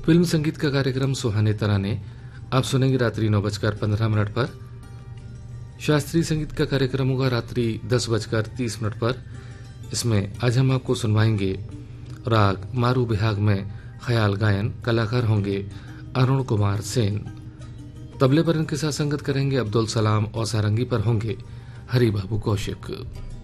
Film संगीत का कार्यक्रम सुहाने तराने आप सुनेंगे रात्रि 9:15 पर। शास्त्रीय संगीत का कार्यक्रम होगा रात्रि 10:30 पर। इसमें आज हम आपको सुनवाएंगे राग मारू बिहाग में ख्याल गायन। कलाकार होंगे अरुण कुमार सेन। तबले पर इनके साथ संगत करेंगे अब्दुल सलाम और सारंगी पर होंगे हरि बाबू कौशिक।